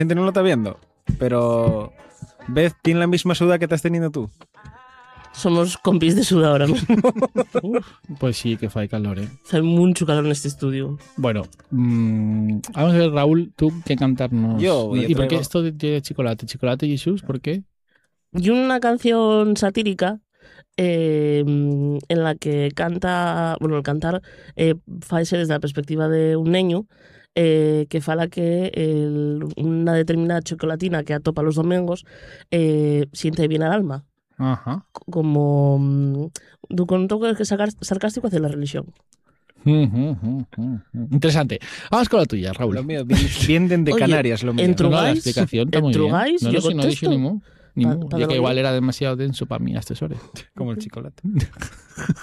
gente no lo está viendo, pero Beth tiene la misma suda que te has tenido tú. Somos compis de suda ahora mismo. Pues sí, que fai calor, Hace mucho calor en este estudio. Bueno, vamos a ver, Raúl, tú qué cantarnos. Yo ¿Y por qué traigo- esto de chocolate? ¿Chocolate Jesús? ¿Por qué? Y una canción satírica en la que canta, bueno, el cantar faise desde la perspectiva de un neño que fala que una determinada chocolatina que atopa los domingos siente bien al alma. Ajá. Como con un toque sarcástico hacia la religión. Interesante. Vamos con la tuya, Raúl. Lo mío, vienen de Oye, Canarias, lo mío. en No, la Trugáis, explicación está muy bien. Trugáis, No, yo si no he dicho contesto. ni mu. Pa Ya que dormir. igual era demasiado denso para mí, este sobre. Como el chocolate.